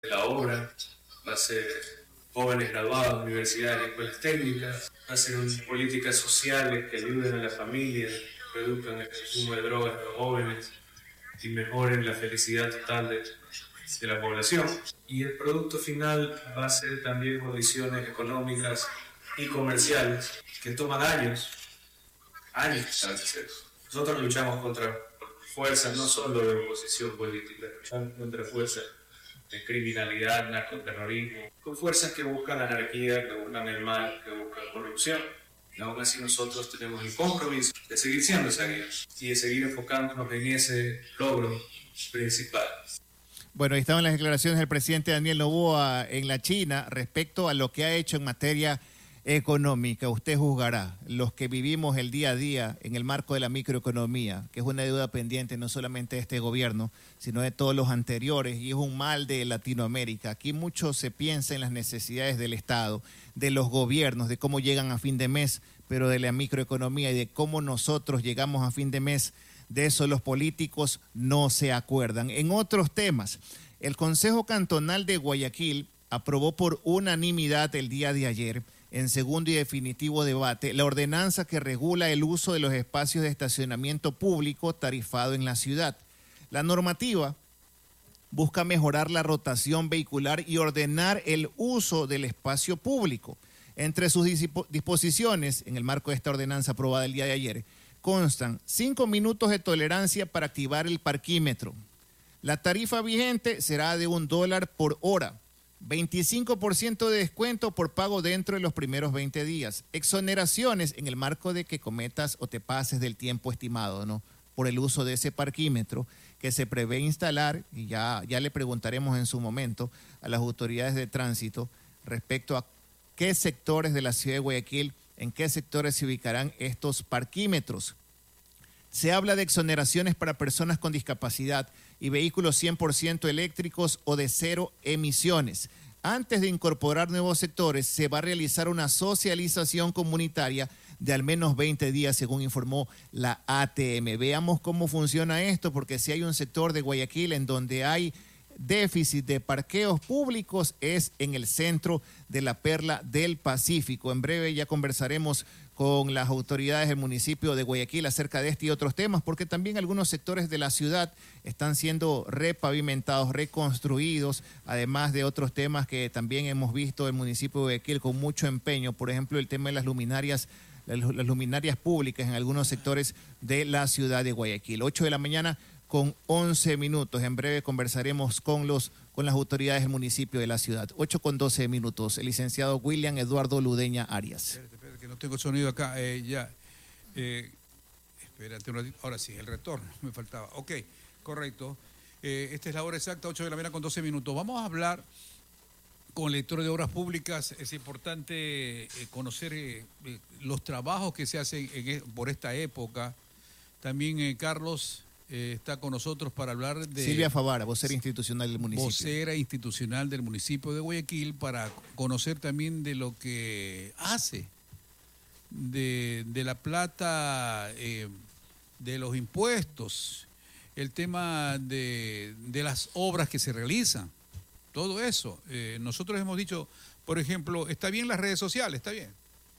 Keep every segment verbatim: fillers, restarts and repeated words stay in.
la obra, va a ser jóvenes graduados de universidades y escuelas técnicas, va a ser políticas sociales que ayuden a las familias, reduzcan el consumo de drogas de los jóvenes y mejoren la felicidad total de, de la población. Y el producto final va a ser también condiciones económicas y comerciales que toman años, años establecer. Nosotros luchamos contra fuerzas no solo de oposición política, luchamos contra fuerzas de criminalidad, narcoterrorismo, con fuerzas que buscan anarquía, que buscan el mal, que buscan corrupción. Y aún así nosotros tenemos el compromiso de seguir siendo esa guía y de seguir enfocándonos en ese logro principal. Bueno, ahí estaban las declaraciones del presidente Daniel Noboa en la China respecto a lo que ha hecho en materia económica. Usted juzgará, los que vivimos el día a día en el marco de la microeconomía, que es una deuda pendiente no solamente de este gobierno, sino de todos los anteriores, y es un mal de Latinoamérica. Aquí mucho se piensa en las necesidades del Estado, de los gobiernos, de cómo llegan a fin de mes, pero de la microeconomía y de cómo nosotros llegamos a fin de mes, de eso los políticos no se acuerdan. En otros temas, el Consejo Cantonal de Guayaquil aprobó por unanimidad el día de ayer, en segundo y definitivo debate, la ordenanza que regula el uso de los espacios de estacionamiento público tarifado en la ciudad. La normativa busca mejorar la rotación vehicular y ordenar el uso del espacio público. Entre sus disposiciones, en el marco de esta ordenanza aprobada el día de ayer, constan cinco minutos de tolerancia para activar el parquímetro. La tarifa vigente será de un dólar por hora. veinticinco por ciento de descuento por pago dentro de los primeros veinte días. Exoneraciones en el marco de que cometas o te pases del tiempo estimado, ¿no?, por el uso de ese parquímetro que se prevé instalar, y ya, ya le preguntaremos en su momento a las autoridades de tránsito respecto a qué sectores de la ciudad de Guayaquil, en qué sectores se ubicarán estos parquímetros. Se habla de exoneraciones para personas con discapacidad y vehículos cien por ciento eléctricos o de cero emisiones. Antes de incorporar nuevos sectores, se va a realizar una socialización comunitaria de al menos veinte días, según informó la A T M. Veamos cómo funciona esto, porque si hay un sector de Guayaquil en donde hay déficit de parqueos públicos, es en el centro de la Perla del Pacífico. En breve ya conversaremos con las autoridades del municipio de Guayaquil acerca de este y otros temas, porque también algunos sectores de la ciudad están siendo repavimentados, reconstruidos, además de otros temas que también hemos visto el municipio de Guayaquil con mucho empeño, por ejemplo el tema de las luminarias, las luminarias públicas en algunos sectores de la ciudad de Guayaquil. ocho de la mañana con once minutos. En breve conversaremos con los con las autoridades del municipio de la ciudad. ocho con doce minutos. El licenciado William Eduardo Ludeña Arias. Espérate, espérate, que no tengo sonido acá. Eh, ya. Eh, espérate un ratito. Ahora sí, el retorno. Me faltaba. Ok, correcto. Eh, esta es la hora exacta, ocho de la mañana con doce minutos. Vamos a hablar con el director de Obras Públicas. Es importante eh, conocer eh, eh, los trabajos que se hacen en, por esta época. También, eh, Carlos... Eh, está con nosotros para hablar de... Silvia Favara, vocera institucional del municipio. Vocera institucional del municipio de Guayaquil, para conocer también de lo que hace, de, de la plata, eh, de los impuestos, el tema de, de las obras que se realizan, todo eso. Eh, nosotros hemos dicho, por ejemplo, está bien las redes sociales, está bien,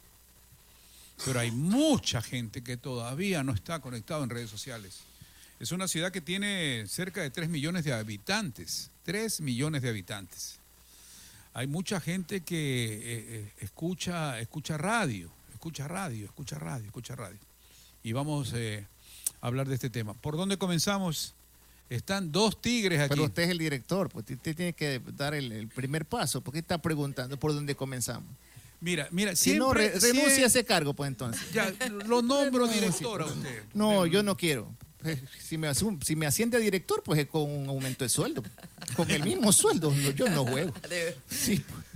pero hay mucha gente que todavía no está conectada en redes sociales. Es una ciudad que tiene cerca de tres millones de habitantes, tres millones de habitantes. Hay mucha gente que eh, escucha, escucha radio, escucha radio, escucha radio, escucha radio. Y vamos eh, a hablar de este tema. ¿Por dónde comenzamos? Están dos tigres aquí. Pero usted es el director, pues usted tiene que dar el, el primer paso. ¿Por qué está preguntando por dónde comenzamos? Mira, mira, si siempre, no, re, renuncia siempre, a ese cargo, pues entonces. Ya, lo nombro director a usted. No, yo no quiero. Si me, asum, si me asciende a director, pues es con un aumento de sueldo. Con el mismo sueldo, no, yo no juego. Sí.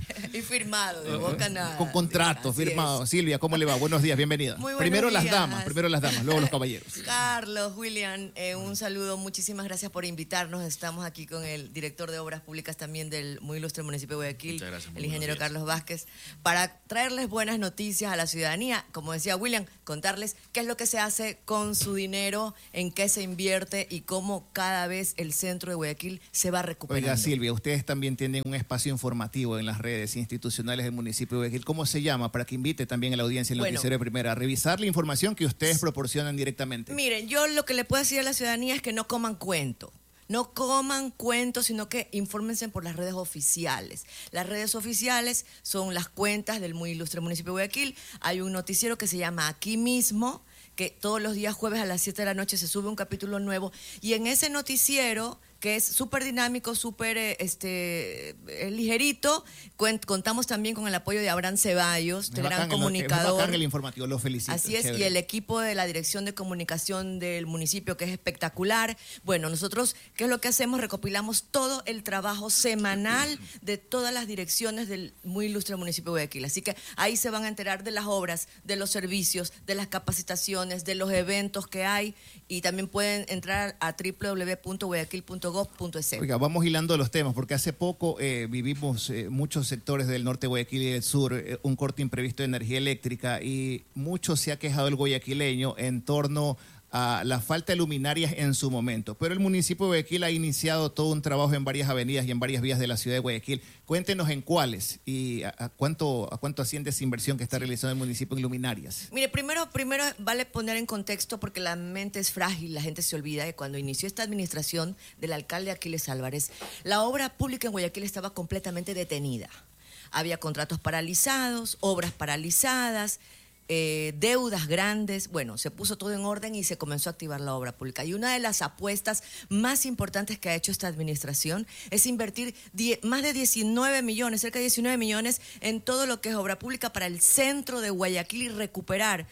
Y firmado, de boca nada. Con contrato Así firmado. es. Silvia, ¿cómo le va? Buenos días, bienvenida. Muy buenos Primero días. las damas, primero las damas, luego los caballeros. Carlos, William, eh, un saludo, muchísimas gracias por invitarnos. Estamos aquí con el director de Obras Públicas también del muy ilustre municipio de Guayaquil, Gracias, el ingeniero Carlos Vázquez, para traerles buenas noticias a la ciudadanía. Como decía William, contarles qué es lo que se hace con su dinero, en qué se invierte y cómo cada vez el centro de Guayaquil se va recuperando. Oiga, Silvia, ustedes también tienen un espacio informativo en las redes institucionales del municipio de Guayaquil. ¿Cómo se llama? Para que invite también a la audiencia en el Bueno, noticiero de Primera a revisar la información que ustedes proporcionan directamente. Miren, yo lo que le puedo decir a la ciudadanía es que no coman cuento. No coman cuentos, sino que infórmense por las redes oficiales. Las redes oficiales son las cuentas del muy ilustre municipio de Guayaquil. Hay un noticiero que se llama Aquí Mismo, que todos los días jueves a las siete de la noche se sube un capítulo nuevo. Y en ese noticiero, que es súper dinámico, súper este, eh, ligerito, Cuent, contamos también con el apoyo de Abraham Ceballos, Es el gran bacán el- comunicador. es bacán el informativo, lo felicito. Así es, chévere. y el equipo de la Dirección de Comunicación del municipio, que es espectacular. Bueno, nosotros, ¿qué es lo que hacemos? Recopilamos todo el trabajo semanal de todas las direcciones del muy ilustre municipio de Guayaquil. Así que ahí se van a enterar de las obras, de los servicios, de las capacitaciones, de los eventos que hay, y también pueden entrar a doble u doble u doble u punto guayaquil punto gov punto es. Oiga, vamos hilando los temas, porque hace poco eh, vivimos eh, muchos sectores del norte de Guayaquil y del sur, eh, un corte imprevisto de energía eléctrica, y mucho se ha quejado el guayaquileño en torno a la falta de luminarias en su momento. Pero el municipio de Guayaquil ha iniciado todo un trabajo en varias avenidas y en varias vías de la ciudad de Guayaquil. Cuéntenos en cuáles y a, a cuánto a cuánto asciende esa inversión que está realizando el municipio en luminarias. Mire, primero, primero vale poner en contexto, porque la mente es frágil, la gente se olvida que cuando inició esta administración del alcalde Aquiles Álvarez, la obra pública en Guayaquil estaba completamente detenida. Había contratos paralizados, obras paralizadas, eh, deudas grandes. Bueno, se puso todo en orden y se comenzó a activar la obra pública. Y una de las apuestas más importantes que ha hecho esta administración es invertir die- más de diecinueve millones, cerca de diecinueve millones en todo lo que es obra pública para el centro de Guayaquil y recuperar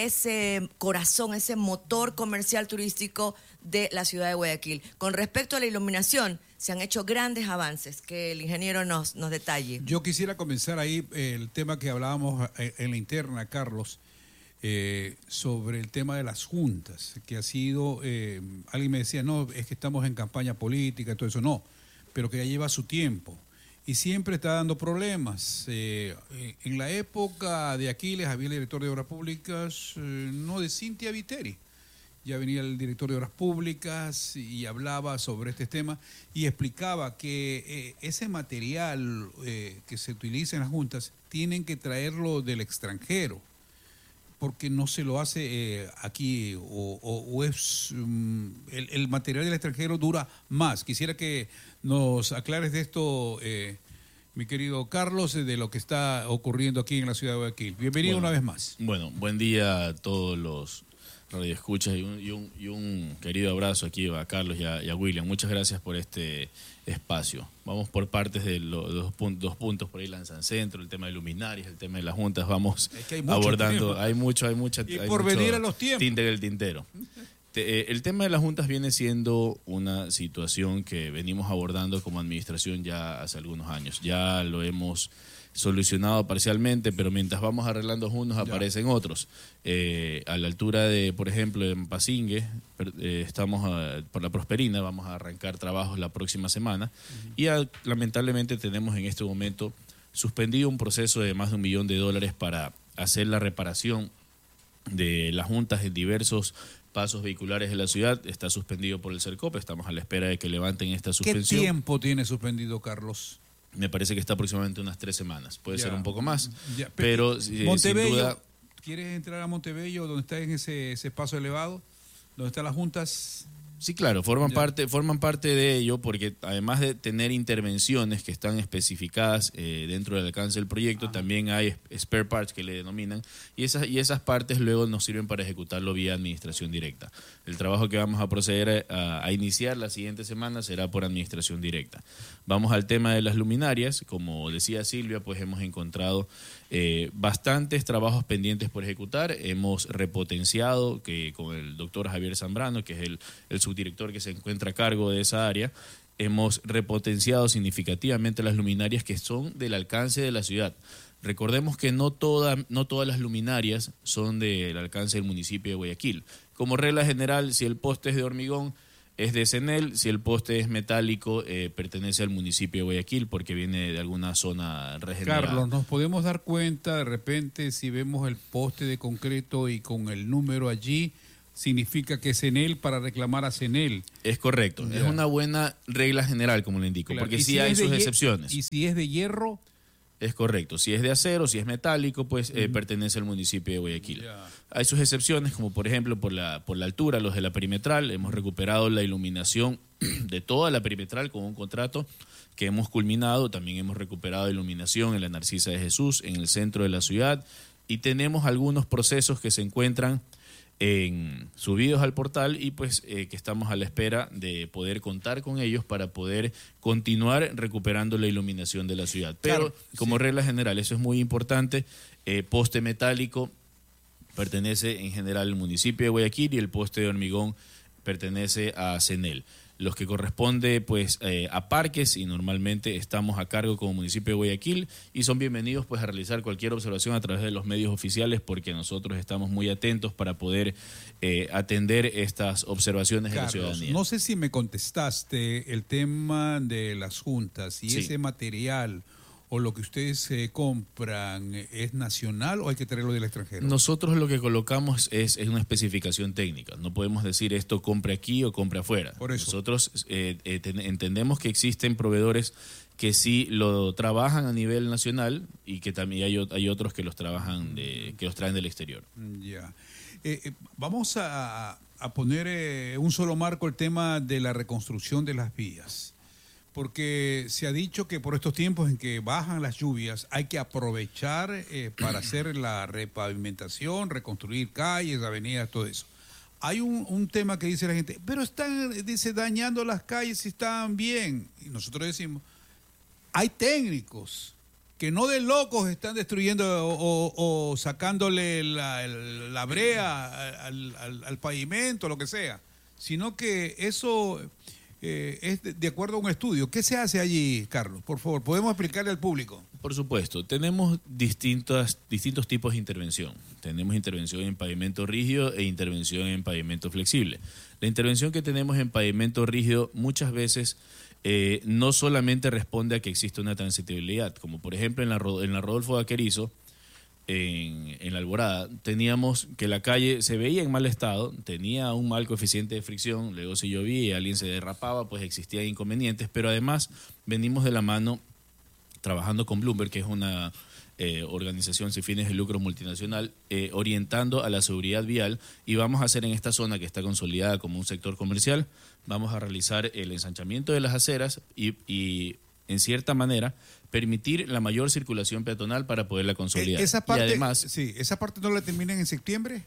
ese corazón, ese motor comercial turístico de la ciudad de Guayaquil. Con respecto a la iluminación, se han hecho grandes avances, que el ingeniero nos, nos detalle. Yo quisiera comenzar ahí eh, el tema que hablábamos eh, en la interna, Carlos, eh, sobre el tema de las juntas, que ha sido, eh, alguien me decía, no, es que estamos en campaña política, todo eso, no, pero que ya lleva su tiempo y siempre está dando problemas. Eh, eh, en la época de Aquiles había el director de Obras Públicas, eh, no de Cintia Viteri. Ya venía el director de Obras Públicas y hablaba sobre este tema y explicaba que eh, ese material eh, que se utiliza en las juntas tienen que traerlo del extranjero, porque no se lo hace eh, aquí o, o- o es um, el, el material del extranjero dura más. Quisiera que nos aclares de esto, eh, mi querido Carlos, de lo que está ocurriendo aquí en la ciudad de Guayaquil. Bienvenido Bueno, una vez más. Bueno, buen día a todos los radioescuchas y un, y un, y un querido abrazo aquí a Carlos y a, y a William. Muchas gracias por este espacio. Vamos por partes de los dos, pun- dos puntos, por ahí Lanzan Centro, el tema de luminarias, el tema de las juntas, vamos Es que hay mucho abordando. tema. Hay mucho, hay mucha. Y hay por mucho venir a los tiempos. Tinte del tintero. Te- eh, el tema de las juntas viene siendo una situación que venimos abordando como administración ya hace algunos años. Ya lo hemos solucionado parcialmente, pero mientras vamos arreglando unos Ya. aparecen otros. Eh, a la altura de, por ejemplo, en Pasingue, per- eh, estamos a- por la Prosperina, vamos a arrancar trabajos la próxima semana y a- lamentablemente tenemos en este momento suspendido un proceso de más de un millón de dólares para hacer la reparación de las juntas en diversos pasos vehiculares de la ciudad. Está suspendido por el CERCOP, estamos a la espera de que levanten esta ¿Qué suspensión. tiempo tiene suspendido, Carlos? Me parece que está aproximadamente unas tres semanas, puede Ya. ser un poco más, Ya, pe- pero eh, sin Montebello, duda... ¿quieres entrar a Montebello, donde está en ese, ese espacio elevado, donde están las juntas? Sí, claro, forman Ya. parte, forman parte de ello porque además de tener intervenciones que están especificadas eh, dentro del alcance del proyecto, Ajá. también hay spare parts que le denominan y esas, y esas partes luego nos sirven para ejecutarlo vía administración directa. El trabajo que vamos a proceder a, a iniciar la siguiente semana será por administración directa. Vamos al tema de las luminarias. Como decía Silvia, pues hemos encontrado eh, bastantes trabajos pendientes por ejecutar. Hemos repotenciado que con el doctor Javier Zambrano, que es el, el subdirector que se encuentra a cargo de esa área, hemos repotenciado significativamente las luminarias que son del alcance de la ciudad. Recordemos que no, toda, no todas las luminarias son del alcance del municipio de Guayaquil. Como regla general, si el poste es de hormigón, es de CENEL; si el poste es metálico, eh, pertenece al municipio de Guayaquil porque viene de alguna zona regenerada. Carlos, ¿nos podemos dar cuenta de repente si vemos el poste de concreto y con el número allí, significa que es CENEL para reclamar a CENEL? Es correcto, Ya. es una buena regla general, como le indico, Claro. porque ¿Y sí si hay es de sus hie- excepciones. Y si es de hierro, Es correcto, si es de acero, si es metálico, pues eh, pertenece al municipio de Guayaquil. Ya. Hay sus excepciones, como por ejemplo por la, por la altura, los de la perimetral. Hemos recuperado la iluminación de toda la perimetral con un contrato que hemos culminado. También hemos recuperado iluminación en la Narcisa de Jesús, en el centro de la ciudad. Y tenemos algunos procesos que se encuentran en, subidos al portal y pues eh, que estamos a la espera de poder contar con ellos para poder continuar recuperando la iluminación de la ciudad. Pero Claro, como sí. regla general, eso es muy importante, eh, poste metálico pertenece en general al municipio de Guayaquil y el poste de hormigón pertenece a CENEL. Los que corresponde pues eh, a parques, y normalmente estamos a cargo como municipio de Guayaquil, y son bienvenidos pues a realizar cualquier observación a través de los medios oficiales, porque nosotros estamos muy atentos para poder eh, atender estas observaciones de la Carlos, ciudadanía. no sé si me contestaste el tema de las juntas, si Sí. ese material o lo que ustedes eh, compran es nacional o hay que traerlo del extranjero. Nosotros lo que colocamos es, es una especificación técnica. No podemos decir esto compre aquí o compre afuera. Por eso. Nosotros eh, eh, ten- entendemos que existen proveedores que sí lo trabajan a nivel nacional y que también hay, o- hay otros que los trabajan de, que los traen del exterior. Ya. Eh, eh, vamos a, a poner eh, un solo marco el tema de la reconstrucción de las vías. Porque se ha dicho que por estos tiempos en que bajan las lluvias hay que aprovechar eh, para hacer la repavimentación, reconstruir calles, avenidas, todo eso. Hay un, un tema que dice la gente, pero están, dice, dañando las calles y están bien. Y nosotros decimos, hay técnicos que no de locos están destruyendo o, o- o sacándole la, el- la brea al, al- al pavimento, lo que sea, sino que eso eh, es de, de acuerdo a un estudio. ¿Qué se hace allí, Carlos? Por favor, ¿podemos explicarle al público? Por supuesto, tenemos distintas, distintos tipos de intervención. Tenemos intervención en pavimento rígido e intervención en pavimento flexible. La intervención que tenemos en pavimento rígido muchas veces eh, no solamente responde a que existe una transitabilidad, como por ejemplo en la, Ro- en la Rodolfo Vaquerizo, en, en la Alborada, teníamos que la calle se veía en mal estado, tenía un mal coeficiente de fricción, luego si llovía y alguien se derrapaba, pues existían inconvenientes, pero además venimos de la mano trabajando con Bloomberg, que es una eh, organización sin fines de lucro multinacional, eh, orientando a la seguridad vial, y vamos a hacer en esta zona que está consolidada como un sector comercial, vamos a realizar el ensanchamiento de las aceras y, y en cierta manera, permitir la mayor circulación peatonal para poderla consolidar. Eh, Esa parte, y además, sí, esa parte no la terminan en septiembre.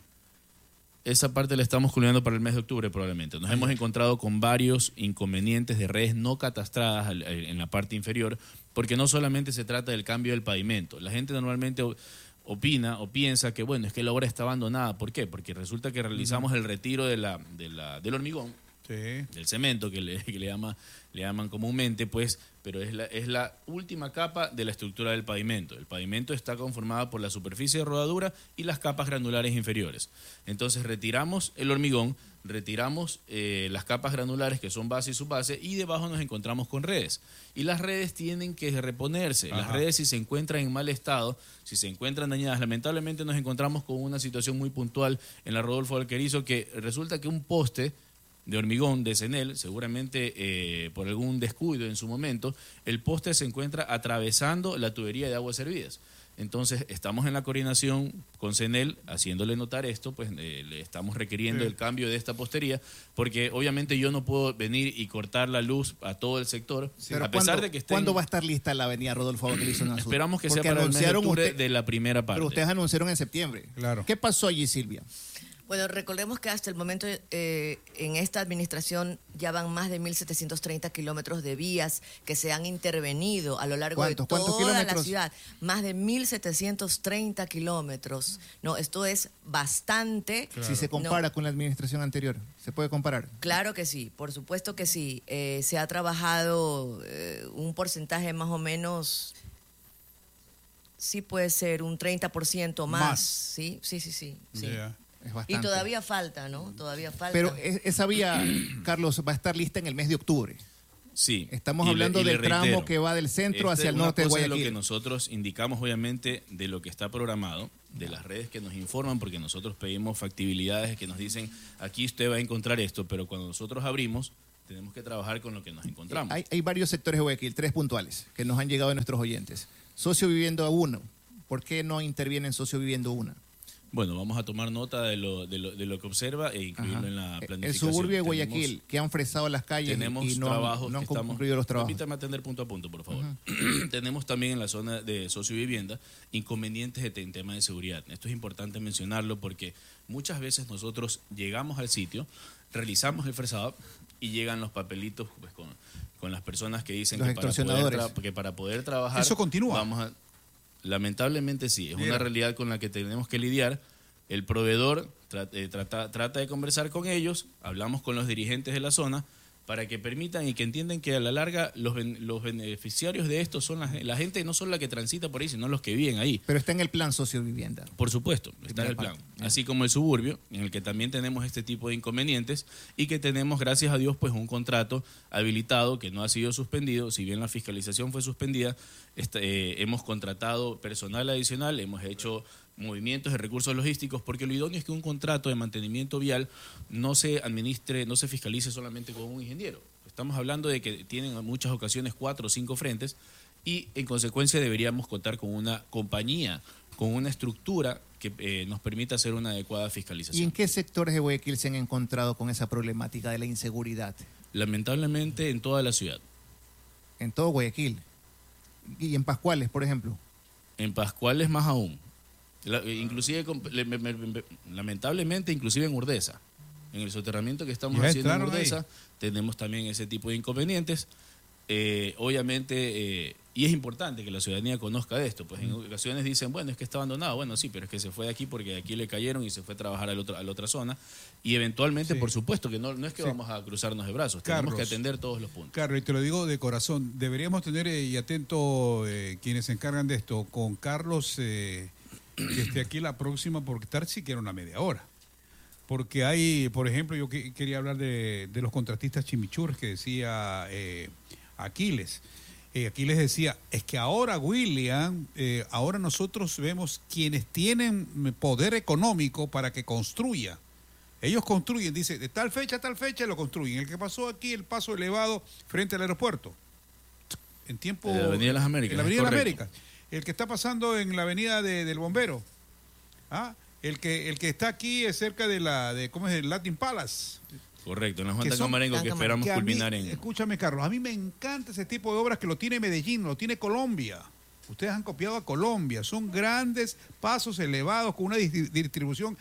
esa parte la estamos culminando para el mes de octubre probablemente. Nos hemos encontrado con varios inconvenientes de redes no catastradas al- en la parte inferior, porque no solamente se trata del cambio del pavimento. La gente normalmente o- opina o piensa que, bueno, es que la obra está abandonada. ¿Por qué? Porque resulta que realizamos el retiro de la, de la, del hormigón, Sí. del cemento, que le, que le, llama, le llaman comúnmente, pues, pero es la, es la última capa de la estructura del pavimento. El pavimento está conformado por la superficie de rodadura y las capas granulares inferiores. Entonces retiramos el hormigón, retiramos eh, las capas granulares que son base y subbase, y debajo nos encontramos con redes. Y las redes tienen que reponerse. Las Ajá. redes, si se encuentran en mal estado, si se encuentran dañadas, lamentablemente nos encontramos con una situación muy puntual en la Rodolfo Alquerizo, que resulta que un poste de hormigón de CENEL, seguramente eh, por algún descuido en su momento, el poste se encuentra atravesando la tubería de aguas servidas. Entonces, estamos en la coordinación con CENEL, haciéndole notar esto, pues eh, le estamos requiriendo Sí. el cambio de esta postería, porque obviamente yo no puedo venir y cortar la luz a todo el sector, Pero a pesar ¿cuándo, de que estén... ¿cuándo va a estar lista la avenida Rodolfo Vaquerizo Sur? Esperamos que sea Porque para el mes de anunciaron octubre usted- de la primera parte. Pero ustedes anunciaron en septiembre. Claro. ¿Qué pasó allí, Silvia? Bueno, recordemos que hasta el momento eh, en esta administración ya van más de mil setecientos treinta kilómetros de vías que se han intervenido a lo largo de toda la ciudad. Más de mil setecientos treinta kilómetros. No, esto es bastante. Claro. Si se compara no. con la administración anterior, ¿se puede comparar? Claro que sí, por supuesto que sí. Eh, se ha trabajado eh, un porcentaje más o menos... Sí puede ser un treinta por ciento más. Más. Sí, sí, sí, sí. sí. Yeah. Es bastante. Y todavía falta, ¿no? Todavía falta. Pero esa vía, Carlos, va a estar lista en el mes de octubre. Sí. Estamos y hablando le, y del le reitero, tramo que va del centro hacia el norte de Guayaquil. Es lo que nosotros indicamos, obviamente, de lo que está programado, de las redes que nos informan, porque nosotros pedimos factibilidades que nos dicen, aquí usted va a encontrar esto, pero cuando nosotros abrimos, tenemos que trabajar con lo que nos encontramos. Hay, hay varios sectores de Guayaquil, tres puntuales, que nos han llegado de nuestros oyentes. Socio Vivienda uno. ¿Por qué no interviene en Socio Vivienda uno? Bueno, vamos a tomar nota de lo, de lo, de lo que observa e incluirlo Ajá. en la planificación. El suburbio de Guayaquil, tenemos, que han fresado las calles tenemos y no, trabajos no han que concluido estamos, los trabajos. Permítame atender punto a punto, por favor. Uh-huh. Tenemos también en la zona de Socio Vivienda inconvenientes en tema de seguridad. Esto es importante mencionarlo porque muchas veces nosotros llegamos al sitio, realizamos el fresado y llegan los papelitos pues, con, con las personas que dicen los que para, poder tra- que para poder trabajar... ¿Eso continúa? Vamos a, lamentablemente sí, es Mira. una realidad con la que tenemos que lidiar. El proveedor tra- eh, trata, trata de conversar con ellos, hablamos con los dirigentes de la zona para que permitan y que entiendan que a la larga los, ben- los beneficiarios de esto son la, la gente, no son la que transita por ahí, sino los que viven ahí. Pero está en el plan Socio Vivienda. Por supuesto, está en el plan. Así como el suburbio, en el que también tenemos este tipo de inconvenientes y que tenemos, gracias a Dios, pues un contrato habilitado que no ha sido suspendido. Si bien la fiscalización fue suspendida, este, eh, hemos contratado personal adicional, hemos hecho movimientos de recursos logísticos, porque lo idóneo es que un contrato de mantenimiento vial no se administre, no se fiscalice solamente con un ingeniero. Estamos hablando de que tienen en muchas ocasiones cuatro o cinco frentes y en consecuencia deberíamos contar con una compañía, con una estructura que eh, nos permita hacer una adecuada fiscalización. ¿Y en qué sectores de Guayaquil se han encontrado con esa problemática de la inseguridad? Lamentablemente en toda la ciudad. En todo Guayaquil. ¿Y en Pascuales, por ejemplo? En Pascuales más aún. La, inclusive, le, me, me, me, lamentablemente, inclusive en Urdesa. En el soterramiento que estamos Ya haciendo en entraron Urdesa, ahí. tenemos también ese tipo de inconvenientes. Eh, obviamente, eh, y es importante que la ciudadanía conozca de esto, pues en ocasiones dicen, bueno, es que está abandonado, bueno, sí, pero es que se fue de aquí porque de aquí le cayeron y se fue a trabajar a la otra, a la otra zona, y eventualmente, Sí. por supuesto, que no, no es que Sí. vamos a cruzarnos de brazos, Carlos, tenemos que atender todos los puntos. Carlos, y te lo digo de corazón, deberíamos tener eh, y atento eh, quienes se encargan de esto, con Carlos, eh, que esté aquí la próxima, porque estar siquiera una media hora. Porque hay, por ejemplo, yo que, quería hablar de, de los contratistas chimichurri que decía eh, Aquiles. Eh, Aquiles decía, es que ahora, William, eh, ahora nosotros vemos quienes tienen poder económico para que construya. Ellos construyen, dice, de tal fecha a tal fecha lo construyen. El que pasó aquí, el paso elevado frente al aeropuerto. En tiempo... En la Avenida de las Américas. En la Avenida de las correcto. Américas. El que está pasando en la Avenida de, del Bombero. ¿Ah? El que, el que está aquí es cerca de la, de, ¿cómo es? El Latin Palace. Correcto, en la Juan Que de son- Camarengo, que esperamos Que a mí- culminar en... Escúchame, Carlos, a mí me encanta ese tipo de obras que lo tiene Medellín, lo tiene Colombia. Ustedes han copiado a Colombia. Son grandes pasos elevados con una dis- distribución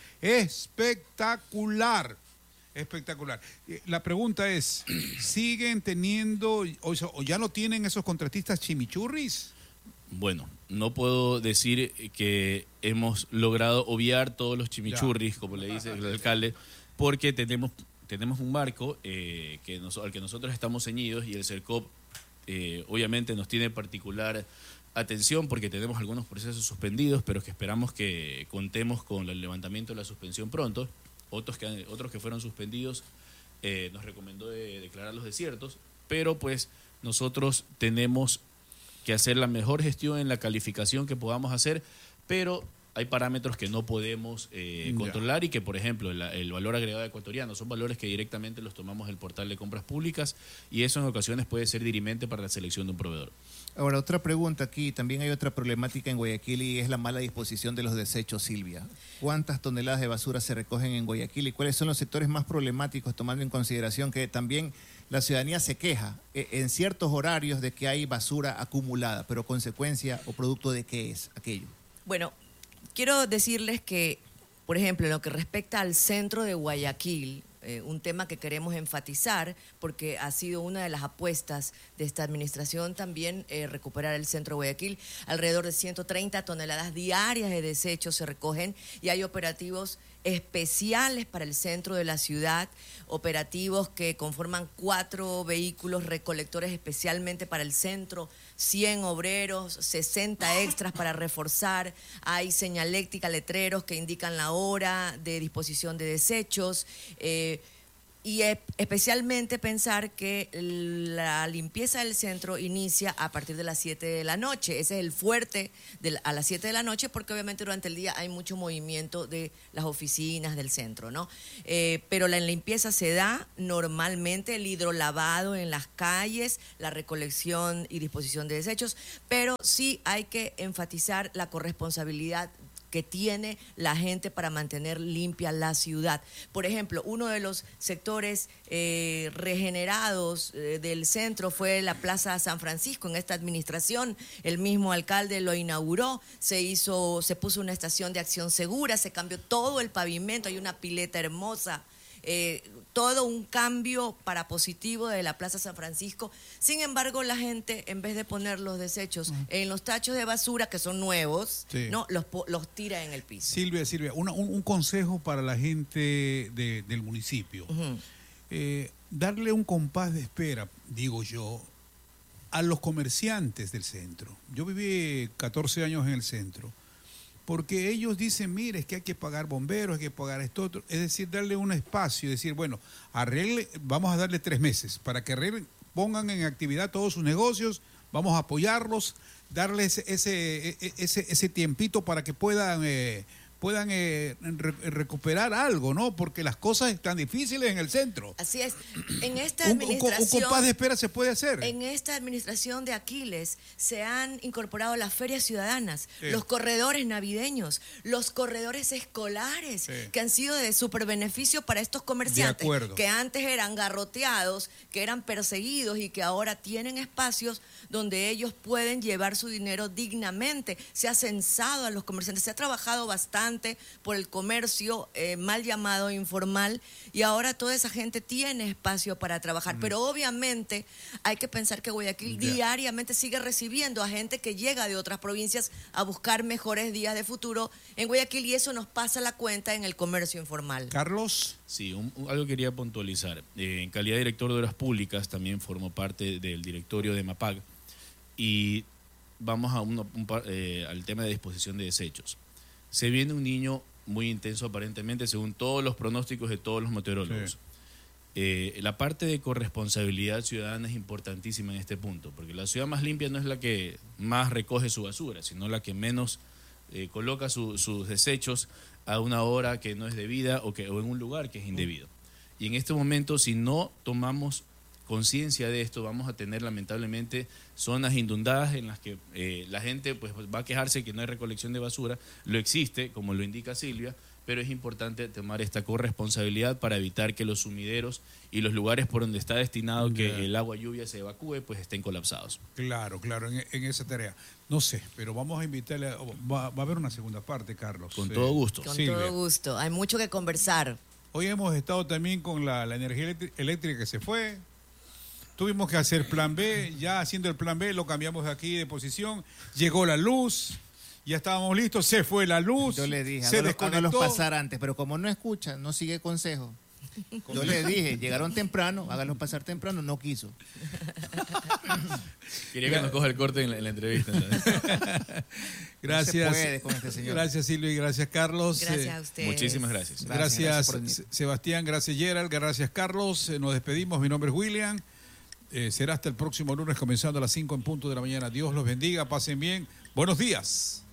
espectacular. Espectacular. Eh, La pregunta es, ¿siguen teniendo o, sea, o ya no tienen esos contratistas chimichurris? Bueno, no puedo decir que hemos logrado obviar todos los chimichurris, como le dice el alcalde, porque tenemos, tenemos un marco eh, que nos- al que nosotros estamos ceñidos y el CERCOP eh, obviamente nos tiene particular atención porque tenemos algunos procesos suspendidos, pero que esperamos que contemos con el levantamiento de la suspensión pronto. Otros que, han- otros que fueron suspendidos eh, nos recomendó de declarar los desiertos, pero pues nosotros tenemos que hacer la mejor gestión en la calificación que podamos hacer, pero hay parámetros que no podemos eh, Ya. controlar y que, por ejemplo, el, el valor agregado ecuatoriano son valores que directamente los tomamos del portal de compras públicas y eso en ocasiones puede ser dirimente para la selección de un proveedor. Ahora, otra pregunta aquí. También hay otra problemática en Guayaquil y es la mala disposición de los desechos, Silvia. ¿Cuántas toneladas de basura se recogen en Guayaquil y cuáles son los sectores más problemáticos, tomando en consideración que también la ciudadanía se queja eh, en ciertos horarios de que hay basura acumulada, pero consecuencia o producto de qué es aquello? Bueno, quiero decirles que Por ejemplo, en lo que respecta al centro de Guayaquil, eh, un tema que queremos enfatizar porque ha sido una de las apuestas de esta administración también eh, recuperar el centro de Guayaquil. Alrededor de ciento treinta toneladas diarias de desechos se recogen y hay operativos especiales para el centro de la ciudad, operativos que conforman cuatro vehículos recolectores especialmente para el centro, cien obreros, sesenta extras para reforzar, hay señaléctica, letreros que indican la hora de disposición de desechos, eh, y especialmente pensar que la limpieza del centro inicia a partir de las siete de la noche. Ese es el fuerte de, a las siete de la noche, porque obviamente durante el día hay mucho movimiento de las oficinas del centro, ¿no? Eh, pero la limpieza se da normalmente, el hidrolavado en las calles, la recolección y disposición de desechos, pero sí hay que enfatizar la corresponsabilidad que tiene la gente para mantener limpia la ciudad. Por ejemplo, uno de los sectores eh, regenerados eh, del centro fue la Plaza San Francisco. En esta administración, el mismo alcalde lo inauguró, se hizo, se puso una estación de acción segura, se cambió todo el pavimento, hay una pileta hermosa, eh, todo un cambio para positivo de la Plaza San Francisco. Sin embargo, la gente, en vez de poner los desechos uh-huh. en los tachos de basura, que son nuevos, sí. no los, los tira en el piso. Silvia, Silvia, una, un, un consejo para la gente de, del municipio. Uh-huh. eh, darle un compás de espera, digo yo, a los comerciantes del centro. Yo viví catorce años en el centro. Porque ellos dicen, mire, es que hay que pagar bomberos, hay que pagar esto otro. Es decir, darle un espacio, decir, bueno, arregle, vamos a darle tres meses para que arreglen, pongan en actividad todos sus negocios, vamos a apoyarlos, darles ese, ese, ese, ese tiempito para que puedan, eh, puedan eh, re recuperar algo, ¿no? Porque las cosas están difíciles en el centro. Así es. En esta administración... Un, un, un compás de espera se puede hacer. En esta administración de Aquiles se han incorporado las ferias ciudadanas, sí. los corredores navideños, los corredores escolares, sí. que han sido de súper beneficio para estos comerciantes, que antes eran garroteados, que eran perseguidos y que ahora tienen espacios donde ellos pueden llevar su dinero dignamente. Se ha censado a los comerciantes, se ha trabajado bastante por el comercio eh, mal llamado informal, y ahora toda esa gente tiene espacio para trabajar, mm. pero obviamente hay que pensar que Guayaquil yeah. diariamente sigue recibiendo a gente que llega de otras provincias a buscar mejores días de futuro en Guayaquil, y eso nos pasa la cuenta en el comercio informal. Carlos. Sí, un, un, algo quería puntualizar. Eh, en calidad de director de Obras Públicas también formo parte del directorio de MAPAG, y vamos a uno, un, eh, al tema de disposición de desechos. Se viene un niño muy intenso aparentemente, según todos los pronósticos de todos los meteorólogos. Sí. Eh, la parte de corresponsabilidad ciudadana es importantísima en este punto, porque la ciudad más limpia no es la que más recoge su basura, sino la que menos eh, coloca su, sus desechos a una hora que no es debida o, que, o en un lugar que es indebido. Y en este momento, si no tomamos conciencia de esto, vamos a tener lamentablemente zonas inundadas en las que eh, la gente pues va a quejarse que no hay recolección de basura. Lo existe, como lo indica Silvia, pero es importante tomar esta corresponsabilidad para evitar que los sumideros y los lugares por donde está destinado yeah. que el agua lluvia se evacúe pues estén colapsados. Claro, claro, en, en esa tarea. No sé, pero vamos a invitarle, a, va, va a haber una segunda parte, Carlos. Con eh, todo gusto. Con Silvia. todo gusto, hay mucho que conversar. Hoy hemos estado también con la, la energía eléctrica que se fue. Tuvimos que hacer plan B, ya haciendo el plan B lo cambiamos de aquí de posición, llegó la luz, ya estábamos listos, se fue la luz, yo le dije, se hágalos, desconectó. hágalos pasar antes, pero como no escucha, no sigue consejo. Yo le dije, llegaron temprano, háganlos pasar temprano, no quiso. Quería que nos coja el corte en la, en la entrevista. Gracias. No se puede con este señor. Gracias, Silvia, y gracias, Carlos. Gracias a ustedes. Muchísimas gracias. Gracias, gracias, gracias Sebastián, gracias, Gerald, gracias, Carlos. Nos despedimos, mi nombre es William. Eh, será hasta el próximo lunes, comenzando a las cinco en punto de la mañana. Dios los bendiga, pasen bien. Buenos días.